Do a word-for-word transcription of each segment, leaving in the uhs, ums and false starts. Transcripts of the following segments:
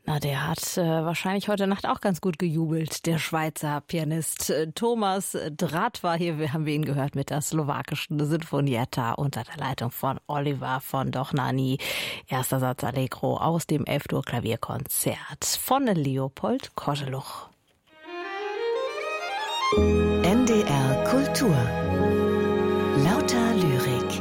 Na, der hat äh, wahrscheinlich heute Nacht auch ganz gut gejubelt. Der Schweizer Pianist äh, Thomas Dratt war hier. Wir haben ihn gehört mit der slowakischen Sinfonietta unter der Leitung von Oliver von Dochnani. Erster Satz Allegro aus dem F-Dur-Klavierkonzert von Leopold Koželuch. N D R Kultur. Lauter Lyrik.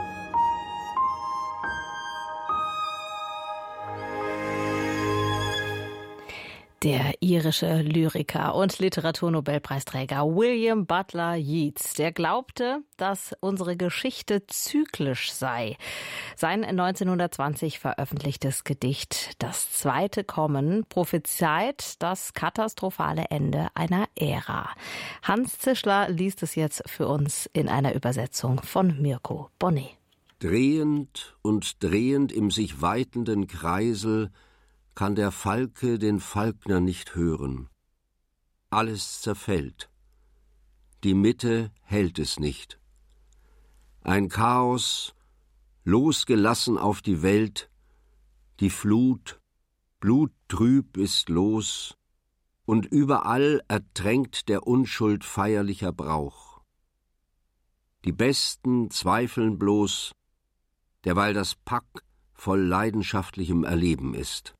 Der irische Lyriker und Literaturnobelpreisträger William Butler Yeats, der glaubte, dass unsere Geschichte zyklisch sei. Sein neunzehnhundertzwanzig veröffentlichtes Gedicht »Das zweite Kommen« prophezeit das katastrophale Ende einer Ära. Hans Zischler liest es jetzt für uns in einer Übersetzung von Mirko Bonnet. Drehend und drehend im sich weitenden Kreisel kann der Falke den Falkner nicht hören. Alles zerfällt. Die Mitte hält es nicht. Ein Chaos, losgelassen auf die Welt, die Flut, bluttrüb ist los, und überall ertränkt der Unschuld feierlicher Brauch. Die Besten zweifeln bloß, derweil das Pack voll leidenschaftlichem Erleben ist.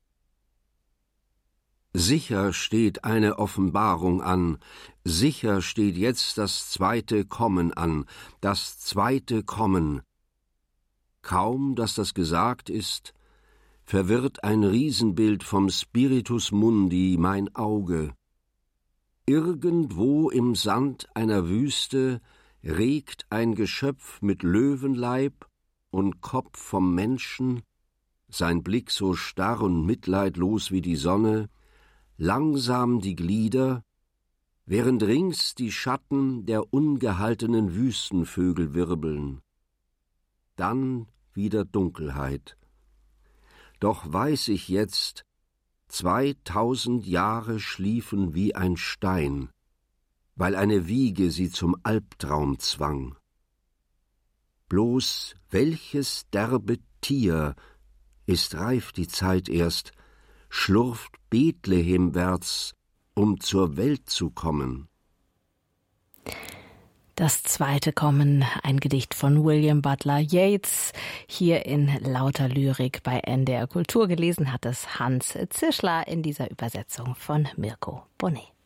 Sicher steht eine Offenbarung an, sicher steht jetzt das zweite Kommen an, das zweite Kommen. Kaum, dass das gesagt ist, verwirrt ein Riesenbild vom Spiritus Mundi mein Auge. Irgendwo im Sand einer Wüste regt ein Geschöpf mit Löwenleib und Kopf vom Menschen, sein Blick so starr und mitleidlos wie die Sonne, langsam die Glieder, während rings die Schatten der ungehaltenen Wüstenvögel wirbeln. Dann wieder Dunkelheit. Doch weiß ich jetzt, zweitausend Jahre schliefen wie ein Stein, weil eine Wiege sie zum Albtraum zwang. Bloß welches derbe Tier, ist reif die Zeit erst, schlurft Bethlehemwärts, um zur Welt zu kommen. Das zweite Kommen, ein Gedicht von William Butler Yeats, hier in Lauter Lyrik bei N D R Kultur. Gelesen hat es Hans Zischler in dieser Übersetzung von Mirko Bonnet.